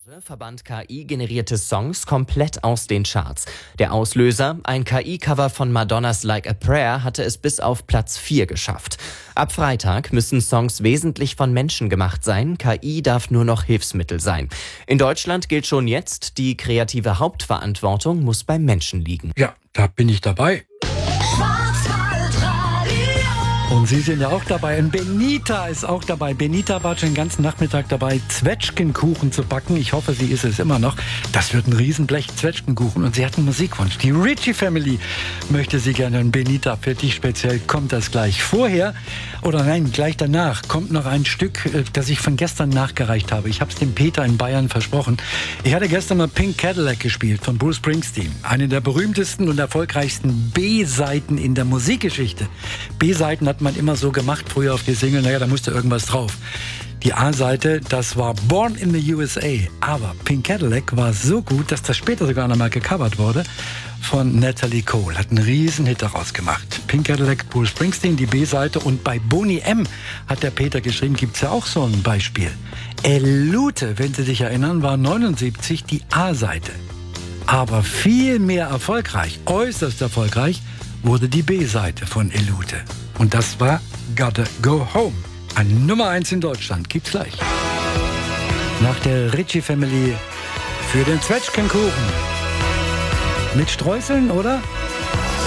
Verbannt KI-generierte Songs komplett aus den Charts. Der Auslöser, ein KI-Cover von Madonnas Like a Prayer, hatte es bis auf Platz 4 geschafft. Ab Freitag müssen Songs wesentlich von Menschen gemacht sein. KI darf nur noch Hilfsmittel sein. In Deutschland gilt schon jetzt, die kreative Hauptverantwortung muss beim Menschen liegen. Ja, da bin ich dabei. Und Sie sind ja auch dabei. Und Benita ist auch dabei. Benita war schon den ganzen Nachmittag dabei, Zwetschgenkuchen zu backen. Ich hoffe, sie ist es immer noch. Das wird ein Riesenblech Zwetschgenkuchen. Und sie hat einen Musikwunsch. Die Ritchie Family möchte sie gerne. Und Benita, für dich speziell kommt das gleich. Vorher, oder nein, gleich danach, kommt noch ein Stück, das ich von gestern nachgereicht habe. Ich habe es dem Peter in Bayern versprochen. Ich hatte gestern mal Pink Cadillac gespielt von Bruce Springsteen. Eine der berühmtesten und erfolgreichsten B-Seiten in der Musikgeschichte. B-Seiten hat man immer so gemacht, früher auf die Single, naja, da musste irgendwas drauf. Die A-Seite, das war Born in the USA, aber Pink Cadillac war so gut, dass das später sogar noch mal gecovert wurde von Natalie Cole, hat einen riesen Hit daraus gemacht. Pink Cadillac, Bruce Springsteen, die B-Seite, und bei Boney M. hat der Peter geschrieben, gibt es ja auch so ein Beispiel. Elute, wenn Sie sich erinnern, war 79 die A-Seite, aber viel mehr erfolgreich, äußerst erfolgreich, wurde die B-Seite von Elute. Und das war Gotta Go Home. An Nummer 1 in Deutschland. Gibt's gleich. Nach der Ritchie Family für den Zwetschgenkuchen. Mit Streuseln, oder?